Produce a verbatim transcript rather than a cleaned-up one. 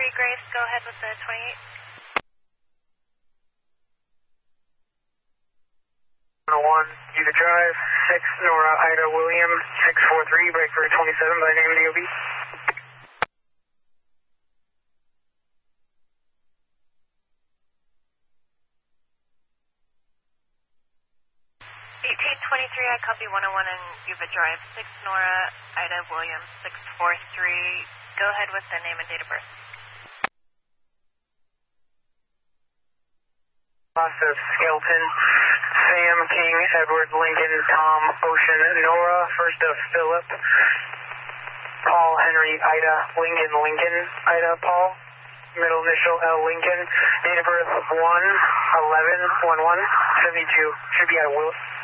three Grace, go ahead with the twenty-eight. one, Eva Drive, six, Nora Ida William, six four three, break for twenty-seven by name D O B. eighteen twenty-three, I copy one oh one and Eva Drive, six, Nora Ida William, six four three, go ahead with the name and date of birth. Joseph Skelton, Sam King, Edward Lincoln, Tom Ocean, Nora, first of Philip, Paul Henry Ida Lincoln Lincoln Ida Paul, middle initial L Lincoln, date of birth one eleven one one seventy-two, should be out of Will.